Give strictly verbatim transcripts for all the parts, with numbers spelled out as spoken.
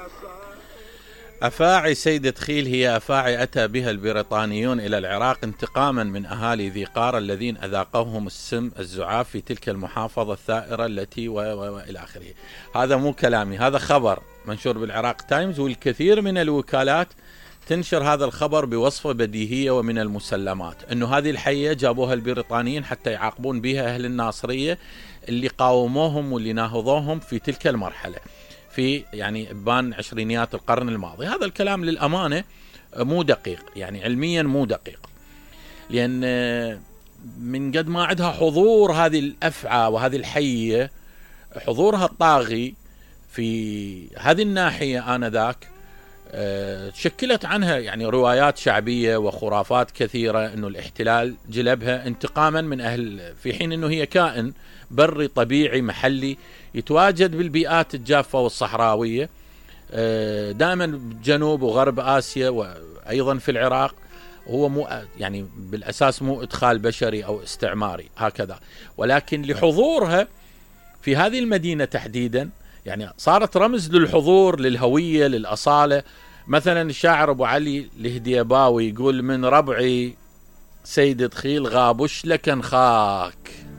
أفاعي سيد دخيل هي أفاعي أتى بها البريطانيون إلى العراق انتقاما من أهالي ذي قار الذين أذاقوهم السم الزعاف في تلك المحافظة الثائرة التي وإلى آخره. هذا مو كلامي، هذا خبر منشور بالعراق تايمز، والكثير من الوكالات تنشر هذا الخبر بوصفة بديهية ومن المسلمات أنه هذه الحية جابوها البريطانيين حتى يعاقبون بها أهل الناصرية اللي قاوموهم واللي ناهضوهم في تلك المرحلة في يعني ابان عشرينيات القرن الماضي. هذا الكلام للأمانة مو دقيق، يعني علميا مو دقيق، لأن من قد ما عندها حضور هذه الأفعى وهذه الحية، حضورها الطاغي في هذه الناحية آنذاك شكلت عنها يعني روايات شعبية وخرافات كثيرة أنه الاحتلال جلبها انتقاما من أهل، في حين أنه هي كائن بري طبيعي محلي يتواجد بالبيئات الجافة والصحراوية دائما جنوب وغرب آسيا وأيضا في العراق. هو مو يعني بالأساس مو إدخال بشري أو استعماري هكذا، ولكن لحضورها في هذه المدينة تحديدا يعني صارت رمز للحضور، للهوية، للأصالة. مثلا الشاعر أبو علي الهديباوي يقول: من ربعي سيد دخيل غابش لكن خاك.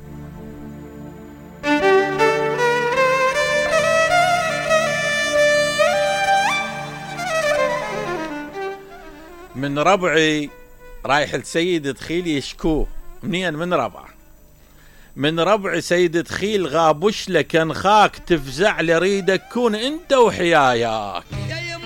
من ربعي رايح السيد دخيل يشكوه منين؟ من ربعه. من ربع سيد دخيل غابش لكن خاك، تفزع لريدك كون انت وحياياك.